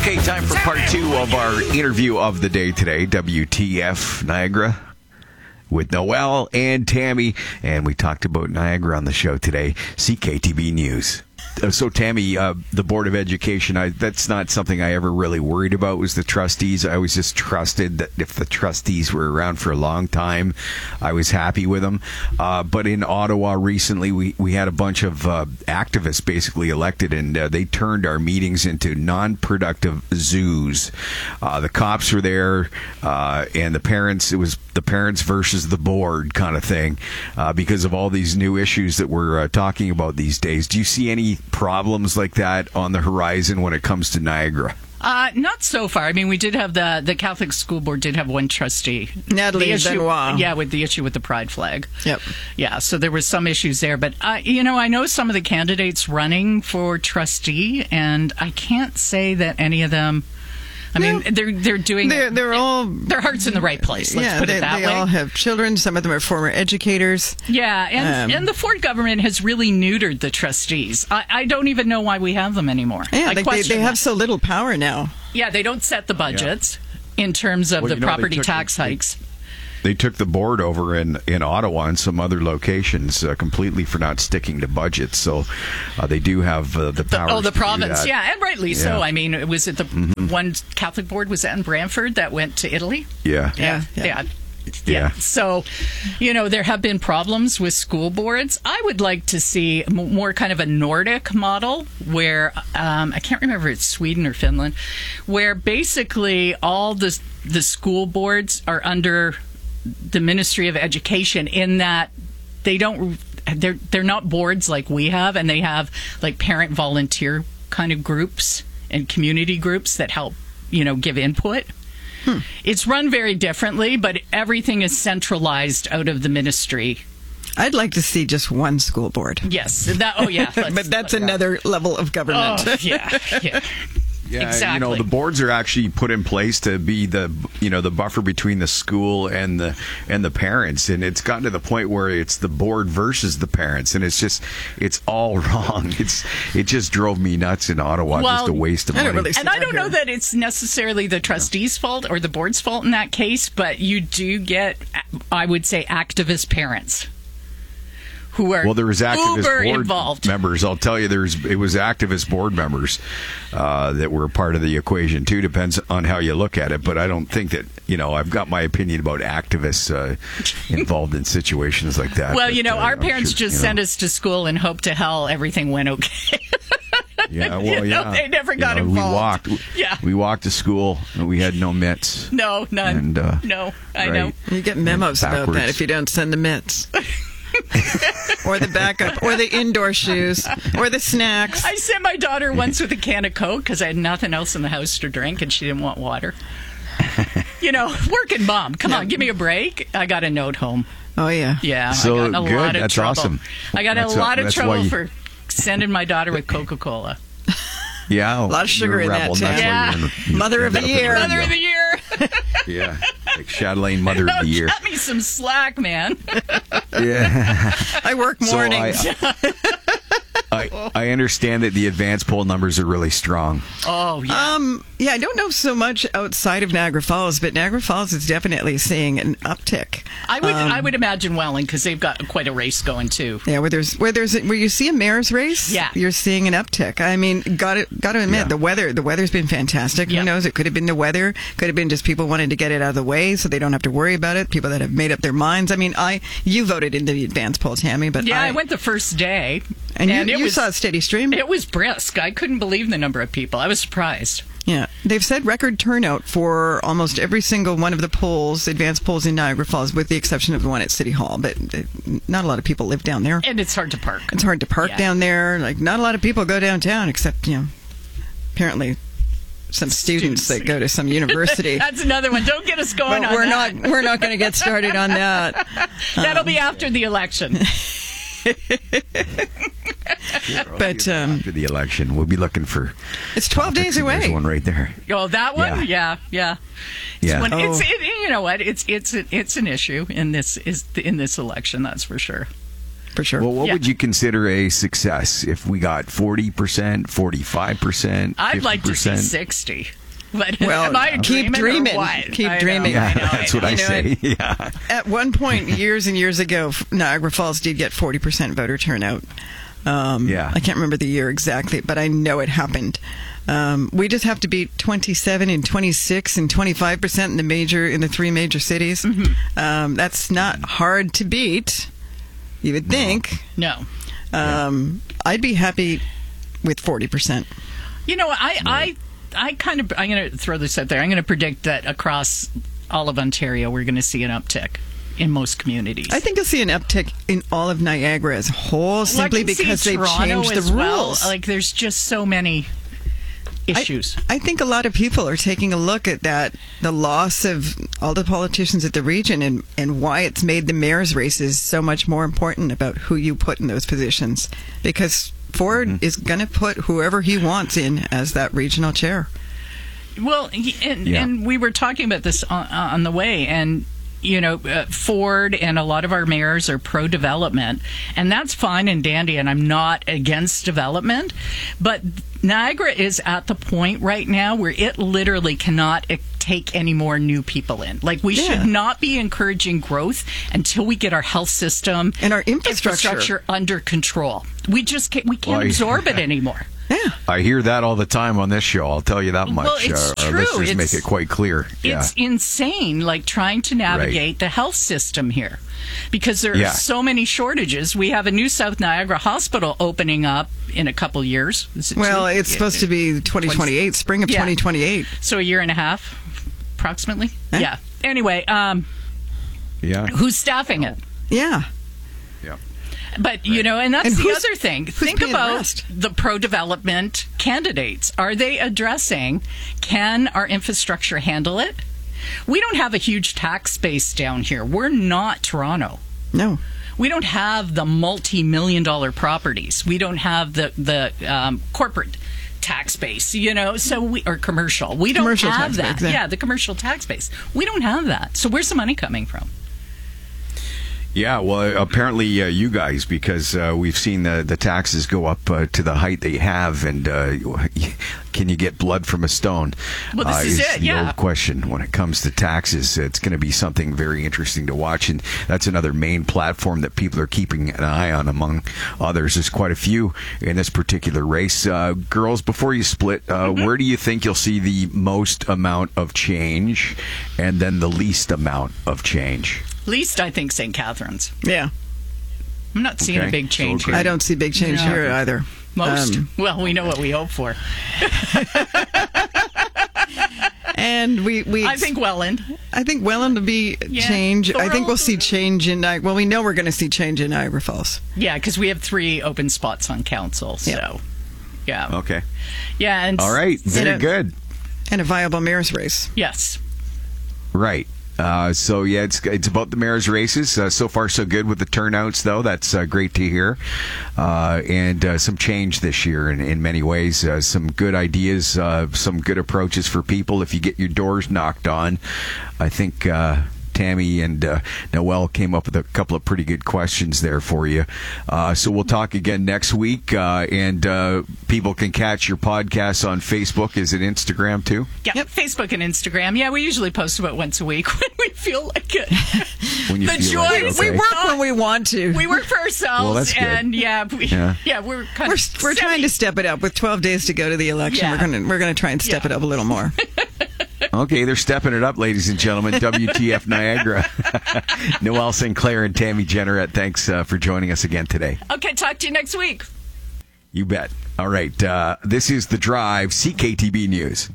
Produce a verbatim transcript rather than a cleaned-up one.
Okay, time for part two of our interview of the day today, W T F Niagara, with Noelle and Tammy. And we talked about Niagara on the show today. C K T B News. Uh, so, Tammy, uh, the Board of Education, I, that's not something I ever really worried about, was the trustees. I always just trusted that if the trustees were around for a long time, I was happy with them. Uh, but in Ottawa recently, we, we had a bunch of uh, activists basically elected, and uh, they turned our meetings into non-productive zoos. Uh, the cops were there, uh, and the parents, it was the parents versus the board kind of thing, uh, because of all these new issues that we're uh, talking about these days. Do you see any problems like that on the horizon when it comes to Niagara? Uh, not so far. I mean, we did have the the Catholic School Board did have one trustee, Natalie the issue, Benoit. Yeah, with the issue with the pride flag. Yep. Yeah, so there was some issues there, but uh, you know, I know some of the candidates running for trustee, and I can't say that any of them. I mean, No. they're they're doing. They're, they're it, all their heart's in the right place. Let's yeah, put they, it that they way. all have children. Some of them are former educators. Yeah, and Um, and the Ford government has really neutered the trustees. I, I don't even know why we have them anymore. Yeah, I like they, question they have that. so little power now. Yeah, they don't set the budgets in terms of Well, the you know, they property took- tax they- hikes. They took the board over in, in Ottawa and some other locations uh, completely for not sticking to budgets. So uh, they do have uh, the power. Oh, the to do province, that. yeah, and rightly Yeah. so. I mean, it was it the Mhm. one Catholic board was that in Brantford that went to Italy? Yeah. Yeah, yeah. yeah. Yeah. So, you know, there have been problems with school boards. I would like to see m- more kind of a Nordic model where, um, I can't remember if it's Sweden or Finland, where basically all the, the school boards are under the Ministry of Education, in that they don't, they're, they're not boards like we have, and they have like parent volunteer kind of groups and community groups that help, you know, give input. Hmm. It's run very differently, but everything is centralized out of the ministry. I'd like to see just one school board. Yes. That, oh, yeah. let's- But that's another level of government. Oh, yeah. Yeah. Yeah, Exactly. you know, the boards are actually put in place to be the, you know, the buffer between the school and the and the parents, and it's gotten to the point where it's the board versus the parents, and it's just, it's all wrong. It's it just drove me nuts in Ottawa, Well, just a waste of I money. don't really see And I that don't know here. that it's necessarily the trustees' fault or the board's fault in that case, but you do get, I would say, activist parents who are Well, there was activist uber board involved. members. I'll tell you, there's it was activist board members uh, that were a part of the equation too. Depends on how you look at it, but I don't think that, you know, I've got my opinion about activists uh, involved in situations like that. Well, but, you know, uh, our I'm parents sure, just you know. sent us to school and hope to hell everything went okay. Yeah, well, you know, yeah. they never You got know, involved. We walked. Yeah. We walked to school, and we had no mitts. No, none. And, uh, no, I right. know. You get memos about Backwards. that if you don't send the mitts. Or the backup, or the indoor shoes, or the snacks. I sent my daughter once with a can of Coke because I had nothing else in the house to drink, and she didn't want water. You know, working mom. Come on, give me a break. I got a note home. Oh, yeah. Yeah, So, I got in a good. lot of That's trouble. awesome. I got in That's a a- lot of that's why trouble you- for sending my daughter with Coca-Cola. Yeah, a lot of sugar in that, Tim. Yeah. Mother of the year. Mother of the year. Yeah, like Chatelaine Mother of the Year. Cut me some slack, man. Yeah. I work So I- mornings. I, I understand that the advanced poll numbers are really strong. Oh, yeah. Um, yeah, I don't know so much outside of Niagara Falls, but Niagara Falls is definitely seeing an uptick. I would Um, I would imagine Welland, because they've got quite a race going, too. Yeah, where there's where there's where you see a mayor's race, Yeah. you're seeing an uptick. I mean, got to got to admit, Yeah. the weather the weather's been fantastic. Yeah. Who knows? It could have been the weather, could have been just people wanting to get it out of the way so they don't have to worry about it. People that have made up their minds. I mean, I you voted in the advance poll, Tammy, but Yeah, I, I, went the first day. and, you, it you was, saw a steady stream. It was brisk. I couldn't believe the number of people. I was surprised. Yeah, they've said record turnout for almost every single one of the polls, advanced polls in Niagara Falls, with the exception of the one at City Hall. But uh, not a lot of people live down there. And it's hard to park. It's hard to park Yeah. down there. Like, not a lot of people go downtown, except, you know, apparently some students, Students. that go to some university. That's another one. Don't get us going But on we're that. not we're not going to get started on that. That'll be after the election. But um, After the election, we'll be looking for. it's twelve days There's away. one right there. Oh, that one? Yeah, yeah. It's Yeah. one- it's, Oh. it, you know what? It's it's it's an issue in this is in this election. That's for sure. for sure. Well, what Yeah. would you consider a success if we got forty percent, forty-five percent, I'd like to see fifty percent? sixty. But Well, am I keep dreaming or dreaming. what? Keep I know, dreaming. I Yeah, know, that's I what know. I You know, say. Yeah. At one point, years and years ago, Niagara Falls did get forty percent voter turnout. Um, Yeah. I can't remember the year exactly, but I know it happened. Um, we just have to beat twenty-seven and twenty-six and twenty-five percent in the major in the three major cities. Mm-hmm. Um, that's not hard to beat. You would think. No. Um, I'd be happy with forty percent. You know, I, I, I kind of, I'm going to throw this out there. I'm going to predict that across all of Ontario, we're going to see an uptick in most communities. I think you'll see an uptick in all of Niagara as a whole, simply Well, I can see because they've Toronto changed the as well. rules. Like, there's just so many issues. I, I think a lot of people are taking a look at that, the loss of all the politicians at the region, and, and why it's made the mayor's races so much more important about who you put in those positions. Because Ford mm-hmm. is going to put whoever he wants in as that regional chair. Well, and, Yeah. and we were talking about this on, on the way, and you know, uh, Ford and a lot of our mayors are pro-development, and that's fine and dandy, and I'm not against development, but Niagara is at the point right now where it literally cannot uh, take any more new people in. Like, we Yeah. should not be encouraging growth until we get our health system And our infrastructure. under control. We just can't, we can't Well, I- absorb it anymore. Yeah. I hear that all the time on this show. I'll tell you that much. Well, it's uh, our true. listeners It's- make it quite clear. Yeah. It's insane, like trying to navigate the health system here, because there are Yeah. so many shortages. We have a new South Niagara hospital opening up in a couple years. Is it Well, two? it's supposed to be twenty twenty-eight, spring of Yeah. twenty twenty-eight. So a year and a half, approximately. Eh? Yeah. Anyway, um, yeah. who's staffing it? Yeah. Yeah. But, you know, and that's And the who's- other thing. who's Think paying the about rest? the pro-development candidates. Are they addressing, can our infrastructure handle it? We don't have a huge tax base down here. We're not Toronto. No. We don't have the multi-million dollar properties. We don't have the, the um, corporate tax base, you know, so we, or commercial. We don't Commercial have tax that. base, yeah. Yeah, the commercial tax base. We don't have that. So where's the money coming from? Yeah, well, apparently uh, you guys, because uh, we've seen the, the taxes go up uh, to the height they have, and uh, can you get blood from a stone? Well, this uh, is it, the yeah. old question when it comes to taxes. It's going to be something very interesting to watch, and that's another main platform that people are keeping an eye on, among others. There's quite a few in this particular race. Uh, girls, before you split, uh, Mm-hmm. where do you think you'll see the most amount of change, and then the least amount of change? Least, I think, Saint Catharines. Yeah. I'm not seeing Okay. a big change So here. I don't see big change No. here either. Most. Um, Well, we know what we hope for. and we, we I think Welland. I think Welland will be Yeah. change. I think Thorold. we'll see change in Niagara. Well, we know we're going to see change in Niagara Falls. Yeah, because we have three open spots on council. So, Yeah. yeah. Okay. Yeah. And All right. Very And a- good. And a viable mayor's race. Yes. Right. Uh, so yeah, it's it's about the mayor's races. Uh, so far, so good with the turnouts, though. That's uh, great to hear, uh, and uh, some change this year in, in many ways. Uh, some good ideas, uh, some good approaches for people. If you get your doors knocked on, I think uh, Tammy and uh, Noelle came up with a couple of pretty good questions there for you. Uh, so we'll talk again next week, uh, and uh, people can catch your podcast on Facebook. Is it Instagram too? Yeah. Yep. Facebook and Instagram. Yeah, we usually post about once a week when we feel like it. When you The feel like it, joys- okay. We work when we want to. We work for ourselves, Well, that's good. and yeah, we, Yeah. yeah. we're kind we're of we're trying to semi- step it up with twelve days to go to the election. Yeah. We're going to we're going to try and step Yeah. it up a little more. Okay, they're stepping it up, ladies and gentlemen. W T F Niagara. Noelle Sinclair and Tammy Jenneret, thanks uh, for joining us again today. Okay, talk to you next week. You bet. All right, uh, this is The Drive, C K T B News.